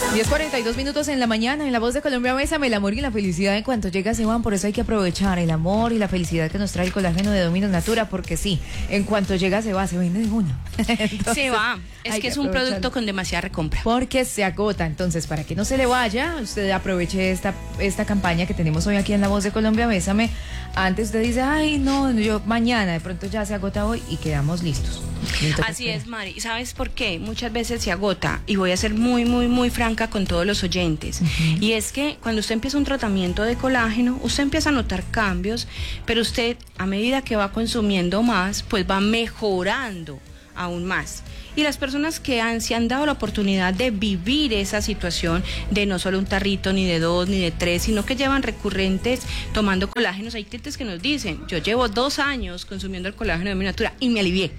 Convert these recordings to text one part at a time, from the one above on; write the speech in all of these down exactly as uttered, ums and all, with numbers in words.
diez cuarenta y dos minutos en la mañana, en La Voz de Colombia, bésame. El amor y la felicidad en cuanto llega se van, por eso hay que aprovechar el amor y la felicidad que nos trae el colágeno de Dominos Natura, porque sí, en cuanto llega se va, se vende de uno. Entonces, se va, es que, que es un producto con demasiada recompra. Porque se agota, entonces para que no se le vaya, usted aproveche esta, esta campaña que tenemos hoy aquí en La Voz de Colombia, bésame. Antes usted dice, ay no, yo mañana, de pronto ya se agota hoy y quedamos listos. Así es, Mari. ¿Y sabes por qué? Muchas veces se agota, y voy a ser muy, muy, muy franca con todos los oyentes. Uh-huh. Y es que cuando usted empieza un tratamiento de colágeno, usted empieza a notar cambios, pero usted, a medida que va consumiendo más, pues va mejorando aún más. Y las personas que han, se han dado la oportunidad de vivir esa situación de no solo un tarrito, ni de dos, ni de tres, sino que llevan recurrentes tomando colágenos, hay clientes que nos dicen, yo llevo dos años consumiendo el colágeno de mi natura y me alivié.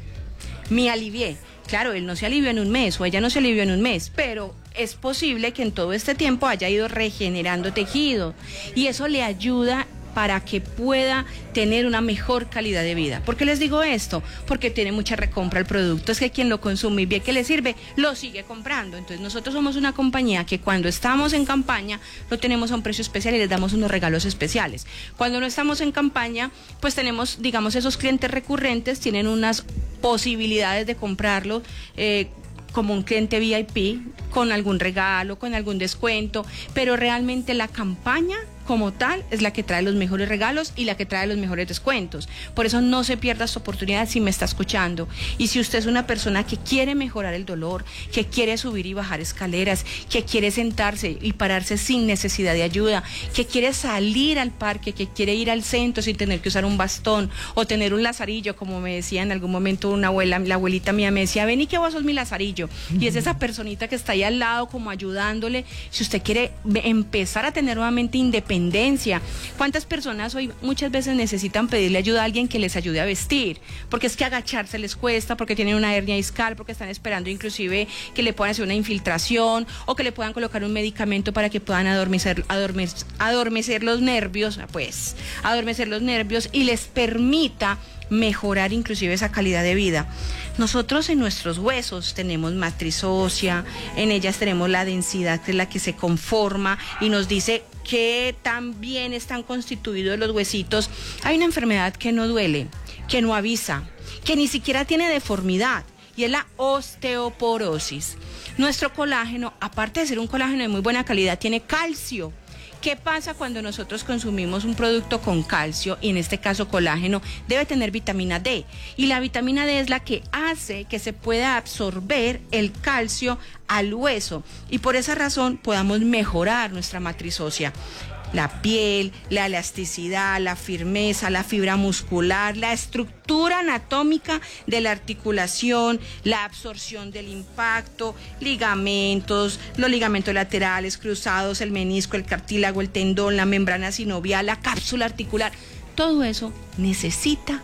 Me alivié. Claro, él no se alivió en un mes o ella no se alivió en un mes, pero es posible que en todo este tiempo haya ido regenerando tejido y eso le ayuda para que pueda tener una mejor calidad de vida. ¿Por qué les digo esto? Porque tiene mucha recompra el producto, es que quien lo consume y ve que le sirve, lo sigue comprando. Entonces nosotros somos una compañía que cuando estamos en campaña lo tenemos a un precio especial y les damos unos regalos especiales. Cuando no estamos en campaña, pues tenemos, digamos, esos clientes recurrentes tienen unas posibilidades de comprarlo eh, como un cliente V I P, con algún regalo, con algún descuento, pero realmente la campaña como tal es la que trae los mejores regalos y la que trae los mejores descuentos. Por eso no se pierda esta oportunidad si me está escuchando. Y si usted es una persona que quiere mejorar el dolor, que quiere subir y bajar escaleras, que quiere sentarse y pararse sin necesidad de ayuda, que quiere salir al parque, que quiere ir al centro sin tener que usar un bastón o tener un lazarillo, como me decía en algún momento una abuela, la abuelita mía me decía, ven y que vos sos mi lazarillo. Uh-huh. Y es esa personita que está ahí al lado como ayudándole. Si usted quiere empezar a tener nuevamente independencia, ¿cuántas personas hoy muchas veces necesitan pedirle ayuda a alguien que les ayude a vestir? Porque es que agacharse les cuesta, porque tienen una hernia discal, porque están esperando inclusive que le puedan hacer una infiltración o que le puedan colocar un medicamento para que puedan adormecer, adormecer, adormecer los nervios, pues, adormecer los nervios y les permita mejorar inclusive esa calidad de vida. Nosotros en nuestros huesos tenemos matriz ósea, en ellas tenemos la densidad que es la que se conforma y nos dice que también están constituidos los huesitos. Hay una enfermedad que no duele, que no avisa, que ni siquiera tiene deformidad y es la osteoporosis. Nuestro colágeno, aparte de ser un colágeno de muy buena calidad, tiene calcio. ¿Qué pasa cuando nosotros consumimos un producto con calcio, y en este caso colágeno? Debe tener vitamina D, y la vitamina D es la que hace que se pueda absorber el calcio al hueso, y por esa razón podamos mejorar nuestra matriz ósea. La piel, la elasticidad, la firmeza, la fibra muscular, la estructura anatómica de la articulación, la absorción del impacto, ligamentos, los ligamentos laterales, cruzados, el menisco, el cartílago, el tendón, la membrana sinovial, la cápsula articular. Todo eso necesita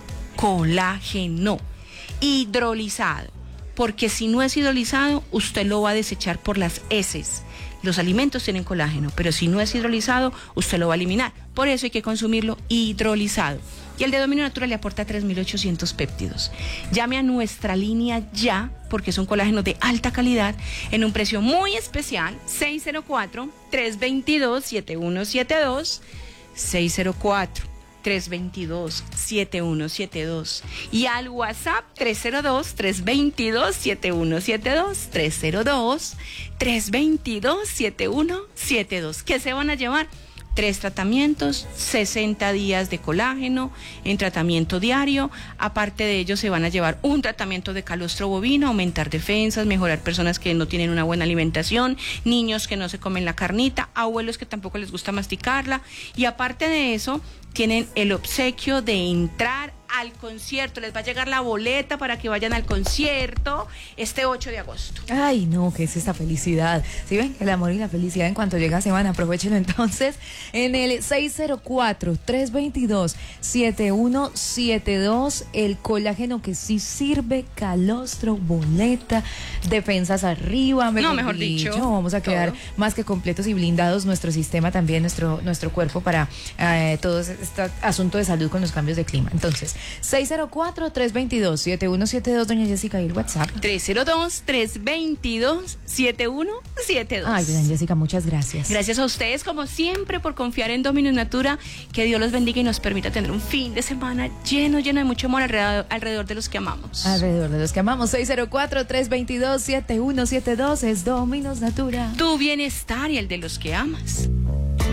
colágeno hidrolizado, porque si no es hidrolizado, usted lo va a desechar por las heces. Los alimentos tienen colágeno, pero si no es hidrolizado, usted lo va a eliminar. Por eso hay que consumirlo hidrolizado. Y el de Dominio Natural le aporta tres mil ochocientos péptidos. Llame a nuestra línea ya, porque es un colágeno de alta calidad, en un precio muy especial, seis cero cuatro, tres dos dos, siete uno siete dos, seis cero cuatro, tres dos dos, siete uno siete dos, y al WhatsApp tres cero dos, tres dos dos, siete uno siete dos, tres cero dos, tres dos dos, siete uno siete dos. ¿Qué se van a llevar? Tres tratamientos, sesenta días de colágeno en tratamiento diario. Aparte de ello, se van a llevar un tratamiento de calostro bovino, aumentar defensas, mejorar personas que no tienen una buena alimentación, niños que no se comen la carnita, abuelos que tampoco les gusta masticarla. Y aparte de eso, tienen el obsequio de entrar al concierto. Les va a llegar la boleta para que vayan al concierto este ocho de agosto. Ay, no, ¿qué es esta felicidad? ¿Sí ven? El amor y la felicidad en cuanto llega se van. Aprovechenlo entonces en el seis cero cuatro, tres dos dos, siete uno siete dos. El colágeno que sí sirve, calostro, boleta, defensas arriba. Mejor no, mejor dicho, dicho. Vamos a quedar todo más que completos y blindados. Nuestro sistema también, nuestro, nuestro cuerpo para eh, todo este asunto de salud con los cambios de clima. Entonces, seis cero cuatro, tres dos dos, siete uno siete dos, doña Jessica, y el WhatsApp. tres cero dos, tres dos dos, siete uno siete dos. Ay, doña Jessica, muchas gracias. Gracias a ustedes, como siempre, por confiar en Dominus Natura. Que Dios los bendiga y nos permita tener un fin de semana lleno, lleno de mucho amor alrededor, alrededor de los que amamos. Alrededor de los que amamos. seis cero cuatro, tres dos dos, siete uno siete dos es Dominus Natura. Tu bienestar y el de los que amas.